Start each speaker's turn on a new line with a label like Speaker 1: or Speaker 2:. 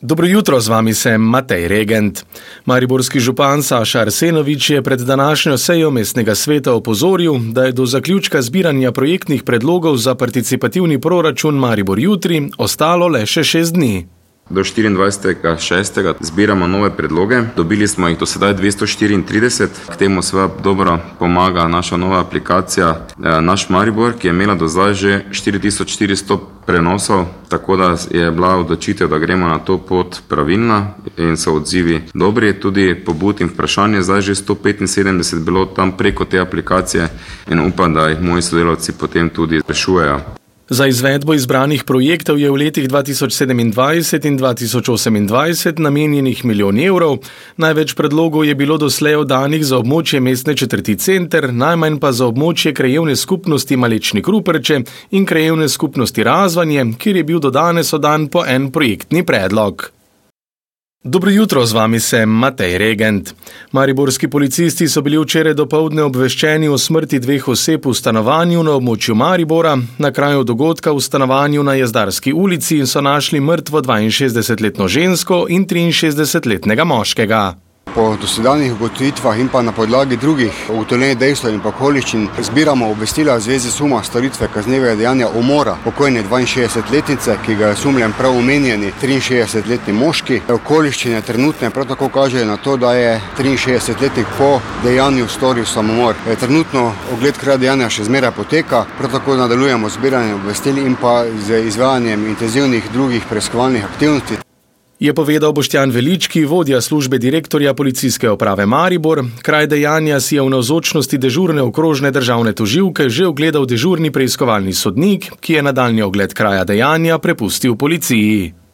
Speaker 1: Dobro jutro, z vami sem Matej Regent. Mariborski župan Saša Arsenovič je pred današnjo sejo mestnega sveta opozoril, da je do zaključka zbiranja projektnih predlogov za participativni proračun Maribor jutri ostalo le še 6 dni.
Speaker 2: Do 24.6. zbiramo nove predloge. Dobili smo jih do sedaj 234. K temu seveda dobro pomaga naša nova aplikacija Naš Maribor, ki je imela do zdaj že 4400 prenosov, tako da je bila odločitev, da gremo na to pot pravilna in so odzivi dobri. Tudi pobud in vprašanje zdaj že 175 bilo tam preko te aplikacije in upam, da jih moji sodelavci potem tudi rešujejo.
Speaker 1: Za izvedbo izbranih projektov je v letih 2027 in 2028 namenjenih 1 milijon evrov. Največ predlogov je bilo doslej oddanih za območje mestne četrti Center, najmanj pa za območje krajevne skupnosti Malečni Kruperče in krajevne skupnosti Razvanje, kjer je bil do danes oddan po en projektni predlog. Dobro jutro, z vami sem Matej Regent. Mariborski policisti so bili včeraj dopoldne obveščeni o smrti 2 oseb v stanovanju na območju Maribora. Na kraju dogodka v stanovanju na Jezdarski ulici so našli mrtvo 62-letno žensko in 63-letnega moškega.
Speaker 3: Po dosedanjih ugotovitvah in pa na podlagi drugih ugotovljenih dejstev in okoliščin zbiramo obvestila v zvezi suma storitve kaznivega dejanja umora pokojne 62-letnice, ki ga je osumljen prav omenjeni 63-letni moški. Okoliščine trenutne prav tako kažejo na to, da je 63-letnik po dejanju storil samomor. Trenutno ogled kraja dejanja še zmeraj poteka, prav tako nadaljujemo zbiranje obvestil in pa z izvajanjem intenzivnih drugih preiskovalnih aktivnosti.
Speaker 1: Je povedal Boštjan Velički, vodja službe direktorja Policijske uprave Maribor. Kraj dejanja si je v navzočnosti dežurne okrožne državne tožilke že ogledal dežurni preiskovalni sodnik, ki je nadaljnji ogled kraja dejanja prepustil policiji.